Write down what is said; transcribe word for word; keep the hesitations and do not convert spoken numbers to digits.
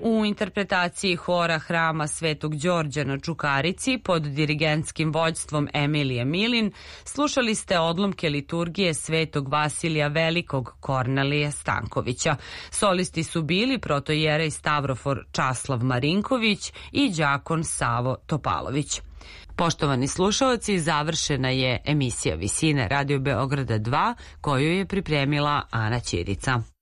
U interpretaciji hora Hrama Svetog Đorđa na Čukarici pod dirigentskim vođstvom Emilije Milin slušali ste odlomke liturgije Svetog Vasilija Velikog Kornelija Stankovića. Solisti su bili protojerej Stavrofor Časlav Marinković i đakon Savo Topalović. Poštovani slušaoci, završena je emisija Visine Radio Beograda dva koju je pripremila Ana Ćirica.